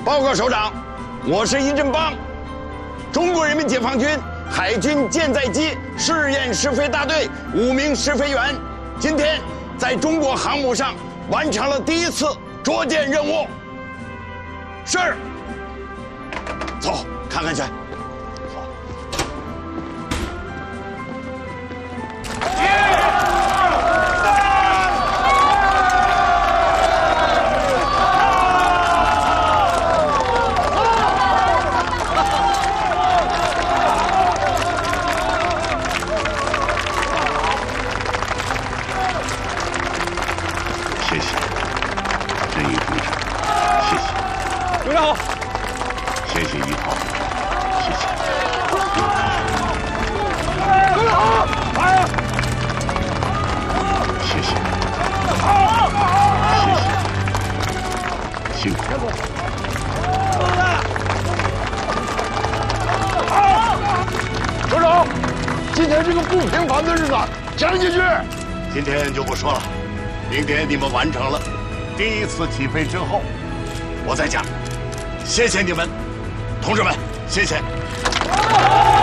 报告首长，我是殷振邦，中国人民解放军海军舰载机试验试飞大队5名试飞员，今天在中国航母上完成了第一次捉舰任务。是。走，看看去。 讲几句。今天就不说了，明天你们完成了第一次起飞之后，我再讲。谢谢你们，同志们，谢谢。